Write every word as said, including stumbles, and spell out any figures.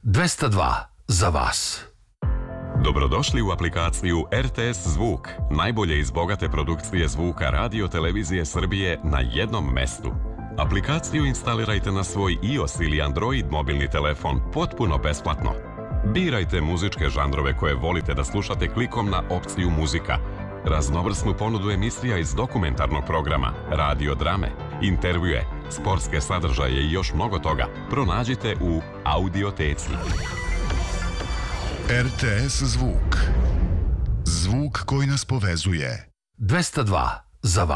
dvesta dva za vas. Dobrodošli u aplikaciju R T S Zvuk, najbolje iz bogate produkcije zvuka Radio Televizije Srbije na jednom mestu. Aplikaciju instalirajte na svoj iOS ili Android mobilni telefon potpuno besplatno. Birajte muzičke žanrove koje volite da slušate klikom na opciju muzika. Raznovrsnu ponudu emisija iz dokumentarnog programa, radio drame, intervjue, sportske sadržaje i još mnogo toga pronađite u Audioteci. R T S Zvuk. Zvuk koji nas povezuje. dvesta dva za vas.